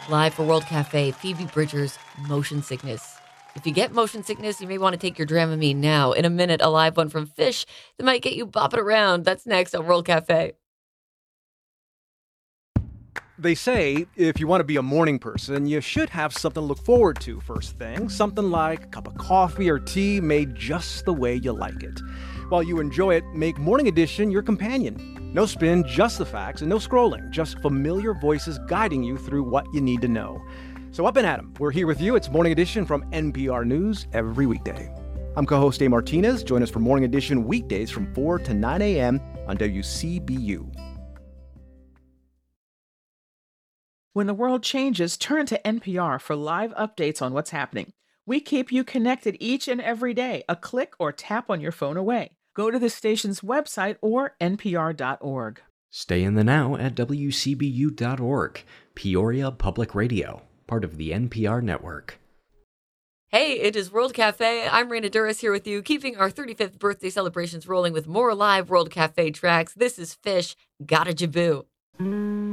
Live for World Cafe, Phoebe Bridgers, Motion Sickness. If you get motion sickness, you may want to take your Dramamine now. In a minute, a live one from Fish that might get you bopping around. That's next on World Cafe. They say if you want to be a morning person, you should have something to look forward to first thing. Something like a cup of coffee or tea made just the way you like it. While you enjoy it, make Morning Edition your companion. No spin, just the facts, and no scrolling. Just familiar voices guiding you through what you need to know. So up and at 'em. We're here with you. It's Morning Edition from NPR News every weekday. I'm co-host Dave Martinez. Join us for Morning Edition weekdays from 4 to 9 a.m. on WCBU. When the world changes, turn to NPR for live updates on what's happening. We keep you connected each and every day, a click or tap on your phone away. Go to the station's website or npr.org. Stay in the now at WCBU.org, Peoria Public Radio, part of the NPR network. Hey, it is World Cafe. I'm Raina Duras here with you, keeping our 35th birthday celebrations rolling with more live World Cafe tracks. This is Fish, Gotta Jaboo.